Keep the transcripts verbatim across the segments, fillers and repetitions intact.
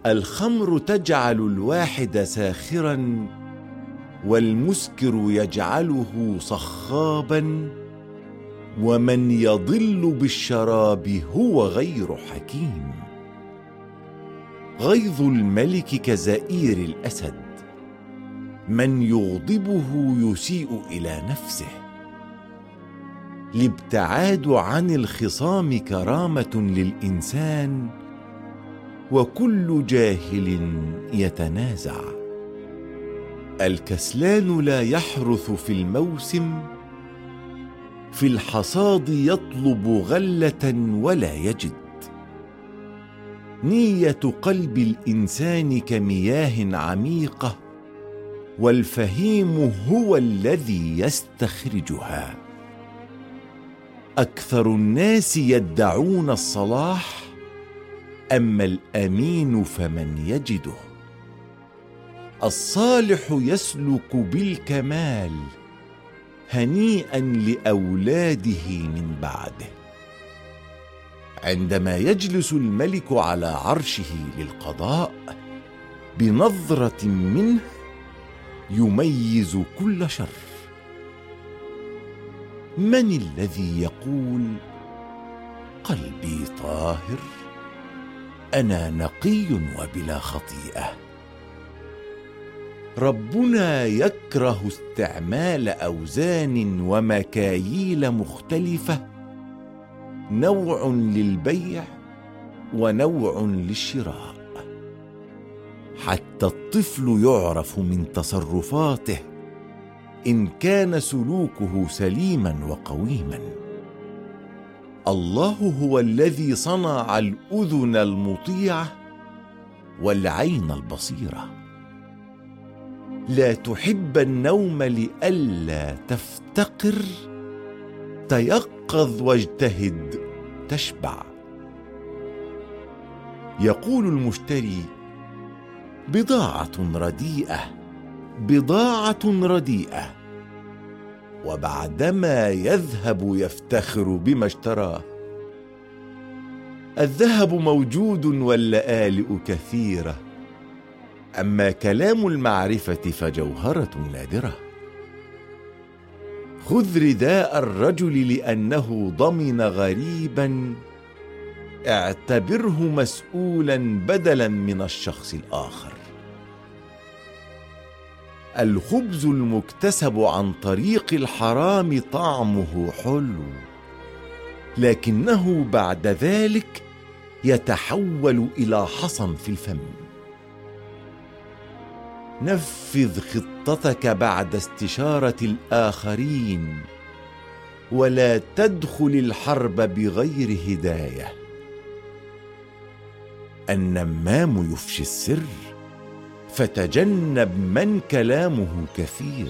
الخمر تجعل الواحد ساخرا، والمسكر يجعله صخابا، ومن يضل بالشراب هو غير حكيم. غيظ الملك كزئير الأسد، من يغضبه يسيء إلى نفسه. الابتعاد عن الخصام كرامة للإنسان، وكل جاهل يتنازع. الكسلان لا يحرث في الموسم، في الحصاد يطلب غلة ولا يجد. نية قلب الإنسان كمياه عميقة، والفهيم هو الذي يستخرجها. أكثر الناس يدعون الصلاح، أما الأمين فمن يجده. الصالح يسلك بالكمال، هنيئا لأولاده من بعده. عندما يجلس الملك على عرشه للقضاء، بنظرة منه يميز كل شر. من الذي يقول قلبي طاهر، أنا نقي وبلا خطيئة؟ ربنا يكره استعمال أوزان ومكاييل مختلفة، نوع للبيع ونوع للشراء. حتى الطفل يعرف من تصرفاته إن كان سلوكه سليما وقويما. الله هو الذي صنع الأذن المطيعة والعين البصيرة. لا تحب النوم لئلا تفتقر، تيقظ واجتهد تشبع. يقول المشتري بضاعة رديئة، بضاعة رديئة، وبعدما يذهب يفتخر بما اشتراه. الذهب موجود واللآلئ كثيرة، أما كلام المعرفة فجوهرة نادرة. خذ رداء الرجل لأنه ضمن غريبا، اعتبره مسؤولا بدلا من الشخص الآخر. الخبز المكتسب عن طريق الحرام طعمه حلو، لكنه بعد ذلك يتحول إلى حصن في الفم. نفذ خطتك بعد استشارة الآخرين، ولا تدخل الحرب بغير هداية. النمام يفشي السر، فتجنب من كلامه كثير.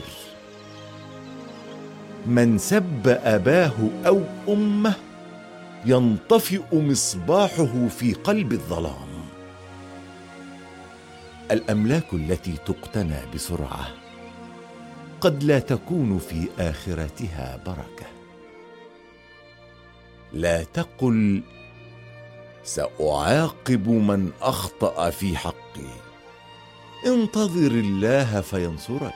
من سب أباه أو أمه ينطفئ مصباحه في قلب الظلام. الأملاك التي تقتنى بسرعة قد لا تكون في آخرتها بركة. لا تقل سأعاقب من أخطأ في حقي، انتظر الله فينصرك.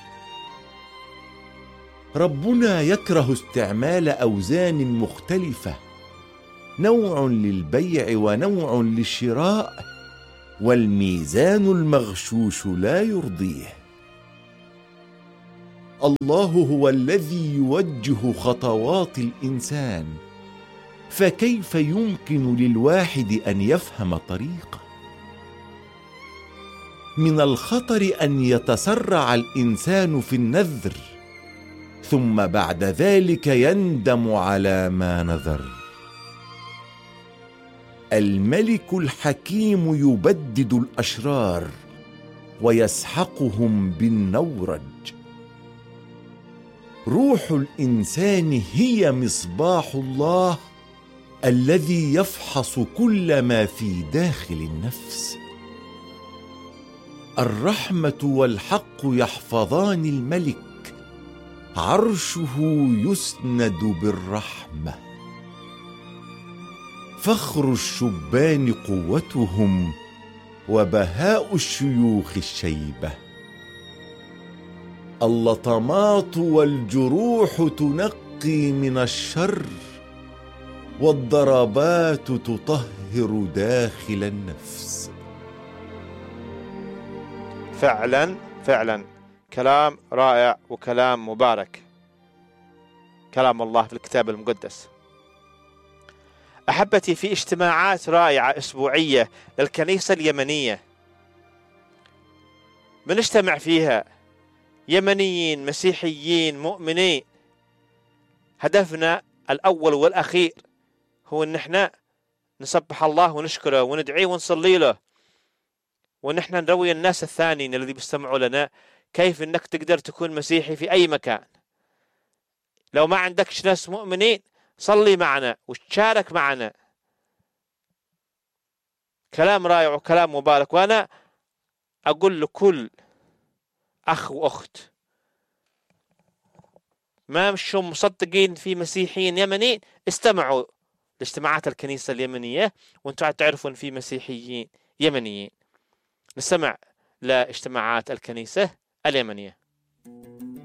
ربنا يكره استعمال أوزان مختلفة، نوع للبيع ونوع للشراء، والميزان المغشوش لا يرضيه. الله هو الذي يوجه خطوات الإنسان، فكيف يمكن للواحد أن يفهم طريقه؟ من الخطر أن يتسرع الإنسان في النذر، ثم بعد ذلك يندم على ما نذر. الملك الحكيم يبدد الأشرار ويسحقهم بالنورج. روح الإنسان هي مصباح الله الذي يفحص كل ما في داخل النفس. الرحمة والحق يحفظان الملك، عرشه يسند بالرحمة. فخر الشبان قوتهم، وبهاء الشيوخ الشيبة. اللطمات والجروح تنقي من الشر، والضربات تطهر داخل النفس. فعلا فعلا كلام رائع وكلام مبارك، كلام الله في الكتاب المقدس. أحبتي، في اجتماعات رائعة أسبوعية للكنيسة اليمنية بنجتمع فيها يمنيين مسيحيين مؤمنين. هدفنا الأول والأخير هو أن احنا نسبح الله ونشكره وندعيه ونصلي له، وأن احنا نروي الناس الثانيين الذي بيستمعوا لنا كيف أنك تقدر تكون مسيحي في أي مكان. لو ما عندكش ناس مؤمنين صلي معنا وتشارك معنا. كلام رائع وكلام مبارك. وأنا أقول لكل أخ وأخت ما مشوا مصدقين في مسيحيين يمنيين، استمعوا لاجتماعات الكنيسة اليمنية وانتم تعرفوا أن في مسيحيين يمنيين. نستمع لاجتماعات الكنيسة اليمنية.